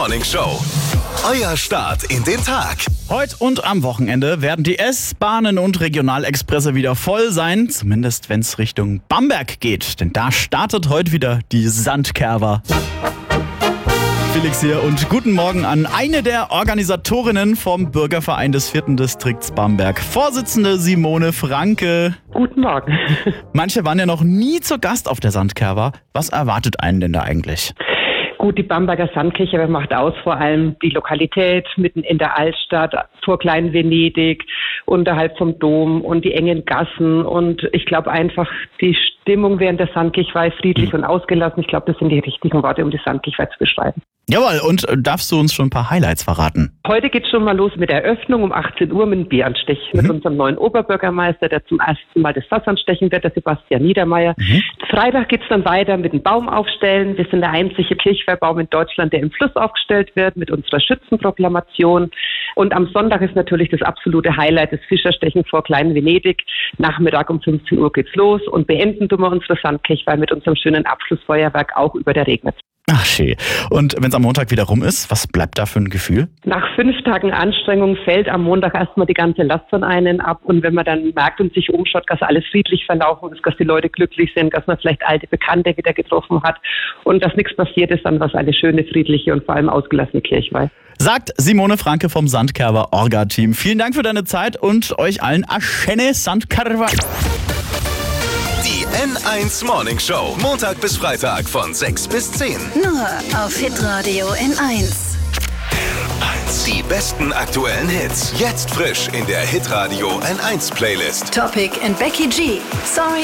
Morning Show. Euer Start in den Tag. Heute und am Wochenende werden die S-Bahnen und Regionalexpresse wieder voll sein, zumindest wenn es Richtung Bamberg geht. Denn da startet heute wieder die Sandkerwa. Felix hier und guten Morgen an eine der Organisatorinnen vom Bürgerverein des 4. Distrikts Bamberg, Vorsitzende Simone Franke. Guten Morgen. Manche waren ja noch nie zu Gast auf der Sandkerwa. Was erwartet einen denn da eigentlich? Gut, die Bamberger Sandkirche macht aus vor allem die Lokalität mitten in der Altstadt, vor Klein-Venedig, unterhalb vom Dom und die engen Gassen. Und ich glaube einfach, die Stimmung während der Sandkirche war friedlich und ausgelassen. Ich glaube, das sind die richtigen Worte, um die Sandkirche zu beschreiben. Jawohl, und darfst du uns schon ein paar Highlights verraten? Heute geht's schon mal los mit der Eröffnung um 18 Uhr mit dem Bieranstich mit unserem neuen Oberbürgermeister, der zum ersten Mal das Fass anstechen wird, der Sebastian Niedermeyer. Freitag geht's dann weiter mit dem Baum aufstellen. Wir sind der einzige Kirchweihbaum in Deutschland, der im Fluss aufgestellt wird, mit unserer Schützenproklamation. Und am Sonntag ist natürlich das absolute Highlight, das Fischerstechen vor Klein-Venedig. Nachmittag um 15 Uhr geht's los und beenden tun wir unsere Sandkirchweih mit unserem schönen Abschlussfeuerwerk auch über der Regnitz. Ach schön. Und wenn es am Montag wieder rum ist, was bleibt da für ein Gefühl? Nach 5 Tagen Anstrengung fällt am Montag erstmal die ganze Last von einem ab. Und wenn man dann merkt und sich umschaut, dass alles friedlich verlaufen ist, dass die Leute glücklich sind, dass man vielleicht alte Bekannte wieder getroffen hat und dass nichts passiert ist, dann war es eine schöne, friedliche und vor allem ausgelassene Kirchweih. Sagt Simone Franke vom Sandkerwa Orga-Team. Vielen Dank für deine Zeit und euch allen a schöne Sandkerwa. Die N1 Morning Show. Montag bis Freitag von 6 bis 10. Nur auf Hitradio N1. Die besten aktuellen Hits. Jetzt frisch in der Hitradio N1 Playlist. Topic and Becky G. Sorry.